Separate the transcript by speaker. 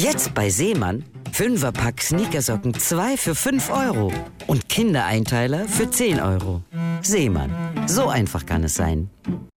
Speaker 1: Jetzt bei Seemann. 5er-Pack Sneakersocken 2 für 5 Euro. Und Kindereinteiler für 10 Euro. Seemann. So einfach kann es sein.